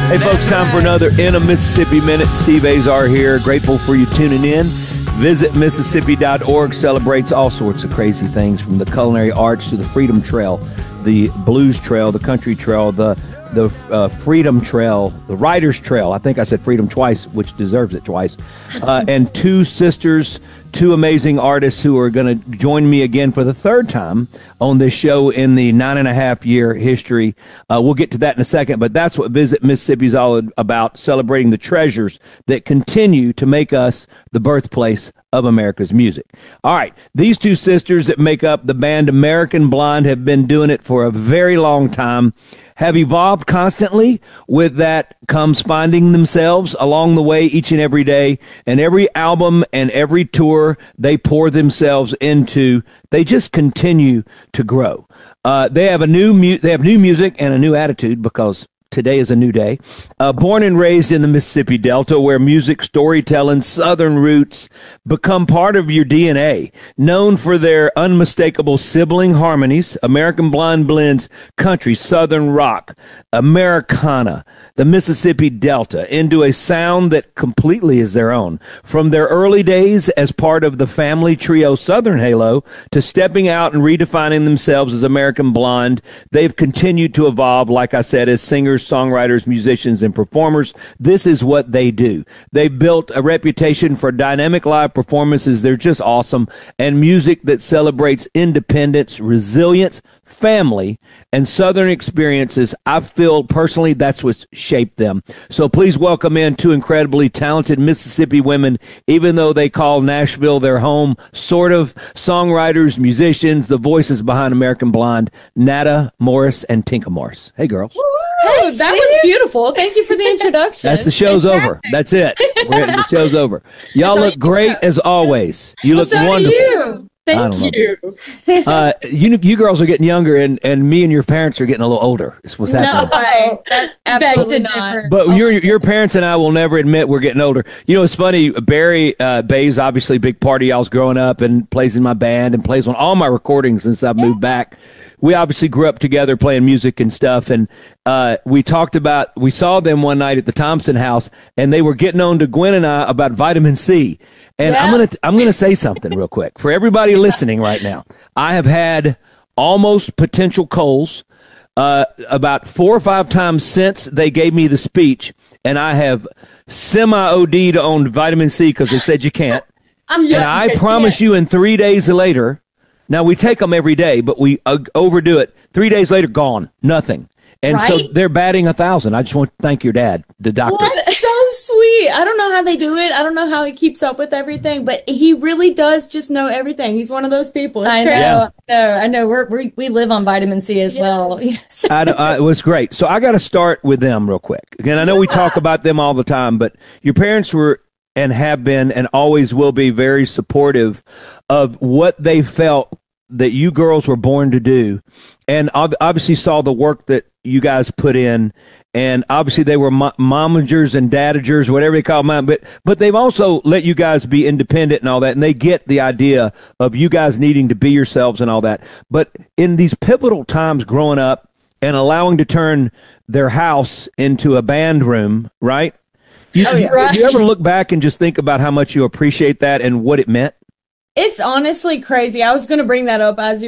Hey, folks, time for another In a Mississippi Minute. Steve Azar here. Grateful for you tuning in. Visit Mississippi.org. Celebrates all sorts of crazy things, from the culinary arts to the Freedom Trail, the Blues Trail, the Country Trail, the Freedom Trail, the Writers Trail. I think I said freedom twice, which deserves it twice. And two sisters, two amazing artists who are going to join me again for the third time on this show in the 9.5-year history. We'll get to that in a second, but that's what Visit Mississippi is all about, celebrating the treasures that continue to make us the birthplace of America's music. All right, these two sisters that make up the band American Blonde have been doing it for a very long time, have evolved constantly. With that comes finding themselves along the way each and every day, and every album and every tour they pour themselves into, they just continue to grow. They have new music and a new attitude, because today is a new day. Born and raised in the Mississippi Delta, where music, storytelling, Southern roots become part of your DNA. Known for their unmistakable sibling harmonies, American Blonde blends country, Southern rock, Americana, the Mississippi Delta into a sound that completely is their own. From their early days as part of the family trio Southern Halo to stepping out and redefining themselves as American Blonde, they've continued to evolve, like I said, as singers, songwriters, musicians, and performers. This is what they do. They've built a reputation for dynamic live performances. They're just awesome. And music that celebrates independence, resilience, family, and Southern experiences. I feel personally that's what's shaped them. So please welcome in two incredibly talented Mississippi women, even though they call Nashville their home, sort of, songwriters, musicians, the voices behind American Blonde, Nada Morris and Tinka Morris. Hey, girls. Hey, that was beautiful. Thank you for the introduction. That's the show's over. That's it. The show's over. Y'all look great as always. You look wonderful. You. Thank you. You girls are getting younger, and me and your parents are getting a little older. Is what's happening. No, absolutely not. But your parents and I will never admit we're getting older. You know, it's funny. Barry Bay's obviously a big part of y'all's growing up, and plays in my band and plays on all my recordings since I've moved back. We obviously grew up together playing music and stuff, and we saw them one night at the Thompson house, and they were getting on to Gwen and I about vitamin C. And I'm gonna say something real quick for everybody listening right now. I have had almost potential colds about 4 or 5 times since they gave me the speech, and I have semi-OD'd on vitamin C because they said you can't. And I promise you, in 3 days later. Now, we take them every day, but we overdo it. 3 days later, gone. Nothing. And so they're batting 1,000. I just want to thank your dad, the doctor. Well, that's so sweet. I don't know how they do it. I don't know how he keeps up with everything, but he really does just know everything. He's one of those people. I know. We live on vitamin C as well. Yes. It was great. So I got to start with them real quick. Again, I know we talk about them all the time, but your parents were and have been and always will be very supportive of what they felt that you girls were born to do, and obviously saw the work that you guys put in, and obviously they were momagers and dadagers, whatever they call them, but they've also let you guys be independent and all that, and they get the idea of you guys needing to be yourselves and all that. But in these pivotal times growing up and allowing to turn their house into a band room, right? You ever look back and just think about how much you appreciate that and what it meant? It's honestly crazy. I was going to bring that up as you